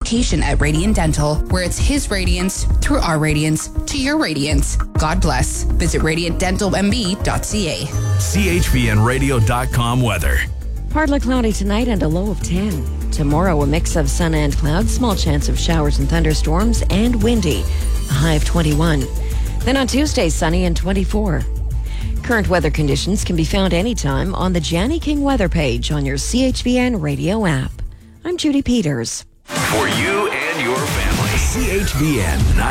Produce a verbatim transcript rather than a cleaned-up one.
location at Radiant Dental, where it's his radiance through our radiance to your radiance. God bless. Visit radiant dental m b dot c a. C H V N radio dot com weather. Partly cloudy tonight and a low of ten. Tomorrow, a mix of sun and clouds, small chance of showers and thunderstorms, and windy. A high of twenty-one. Then on Tuesday, sunny and twenty-four. Current weather conditions can be found anytime on the Janny King weather page on your C H V N radio app. I'm Judy Peters. For you and your family, C H V N